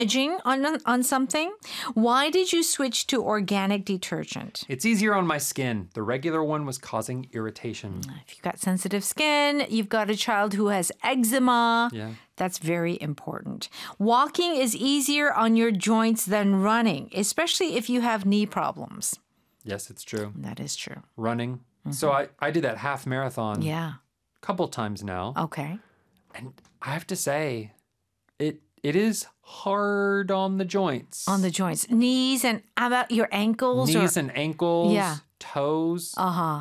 smudging on something? Why did you switch to organic detergent? It's easier on my skin. The regular one was causing irritation. If you've got sensitive skin, you've got a child who has eczema. Yeah. That's very important. Walking is easier on your joints than running, especially if you have knee problems. Yes, it's true. That is true. Running. So I did that half marathon Yeah. a couple times now. Okay. And I have to say, it is hard on the joints. On the joints. Knees and how about your ankles? Knees and ankles, Yeah. toes,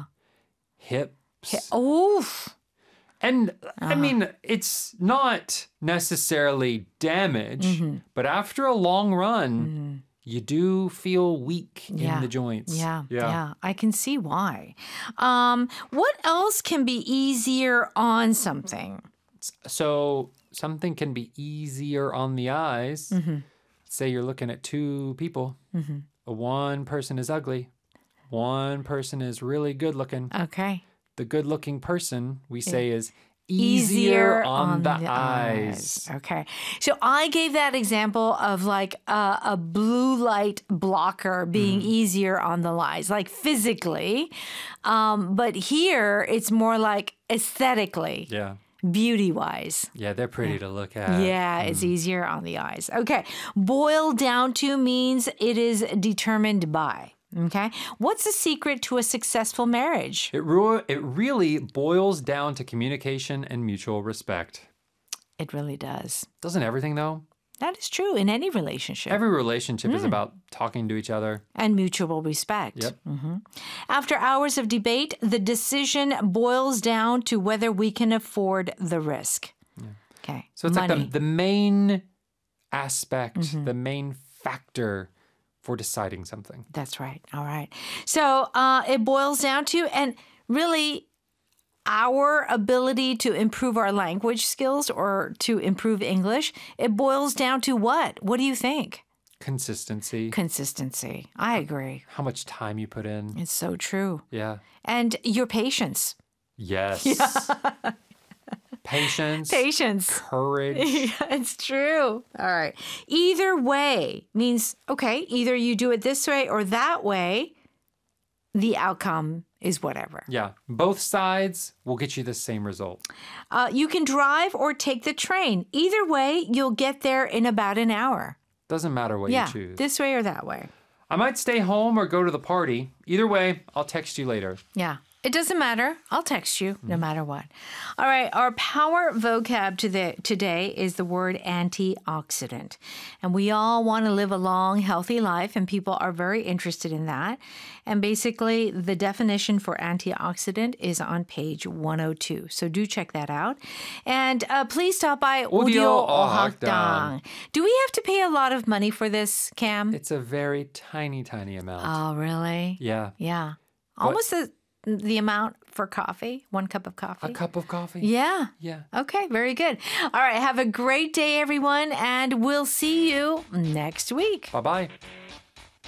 hips. Oof. And I mean, it's not necessarily damage, but after a long run, you do feel weak in the joints. Yeah. I can see why. What else can be easier on something? So something can be easier on the eyes. Say you're looking at two people. One person is ugly. One person is really good looking. Okay. The good looking person, we say, is easier on the eyes. Okay. So I gave that example of like a blue light blocker being easier on the eyes, like physically. But here it's more like aesthetically. Yeah. Beauty-wise. Yeah, they're pretty to look at. Yeah, it's easier on the eyes. Okay. Boil down to means it is determined by. Okay. What's the secret to a successful marriage? It really boils down to communication and mutual respect. It really does. Doesn't everything, though? That is true in any relationship. Every relationship is about talking to each other. And mutual respect. Yep. After hours of debate, the decision boils down to whether we can afford the risk. Okay. So it's Money. like the main aspect, the main factor for deciding something. That's right. All right. So it boils down to, and really, our ability to improve our language skills or to improve English, it boils down to what? What do you think? Consistency. Consistency. I agree. How much time you put in. It's so true. Yeah. And your patience. Yes. Patience. Patience. Courage. Yeah, it's true. All right. Either way means, okay, either you do it this way or that way, the outcome is whatever. Yeah. Both sides will get you the same result. You can drive or take the train. Either way, you'll get there in about an hour. Doesn't matter what you choose. This way or that way. I might stay home or go to the party. Either way, I'll text you later. Yeah. It doesn't matter. I'll text you no matter what. All right. Our power vocab today is the word antioxidant. And we all want to live a long, healthy life, and people are very interested in that. And basically, the definition for antioxidant is on page 102. So do check that out. And please stop by Audio Ohakdang. Do we have to pay a lot of money for this, Cam? It's a very tiny, tiny amount. Oh, really? Yeah. Yeah. Almost the amount for coffee, 1 cup of coffee. A cup of coffee? Yeah. Yeah. Okay, very good. All right, have a great day, everyone, and we'll see you next week. Bye-bye.